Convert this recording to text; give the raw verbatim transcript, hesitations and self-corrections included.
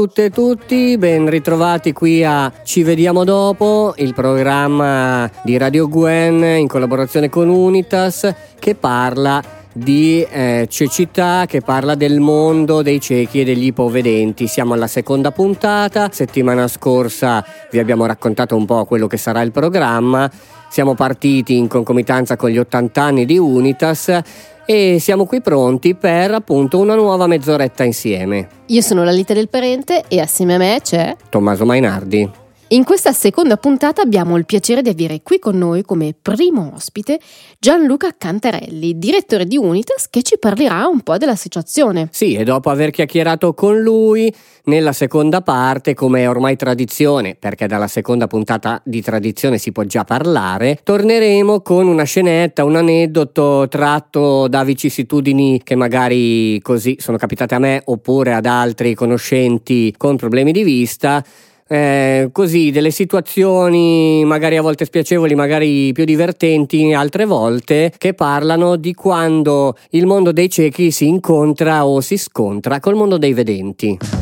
Tutte e tutti, ben ritrovati qui a Ci Vediamo Dopo, il programma di Radio Gwen in collaborazione con Unitas che parla di eh, cecità, che parla del mondo dei ciechi e degli ipovedenti. Siamo alla seconda puntata. Settimana scorsa vi abbiamo raccontato un po' quello che sarà il programma. Siamo partiti in concomitanza con gli ottanta anni di Unitas e siamo qui pronti per appunto una nuova mezz'oretta insieme. Io sono Lalita del Parente e assieme a me c'è Tommaso Mainardi. In questa seconda puntata abbiamo il piacere di avere qui con noi come primo ospite Gianluca Cantarelli, direttore di Unitas, che ci parlerà un po' dell'associazione. Sì, e dopo aver chiacchierato con lui, nella seconda parte, come è ormai tradizione, perché dalla seconda puntata di tradizione si può già parlare, torneremo con una scenetta, un aneddoto tratto da vicissitudini che magari così sono capitate a me oppure ad altri conoscenti con problemi di vista. Eh, così delle situazioni magari a volte spiacevoli, magari più divertenti altre volte, che parlano di quando il mondo dei ciechi si incontra o si scontra col mondo dei vedenti.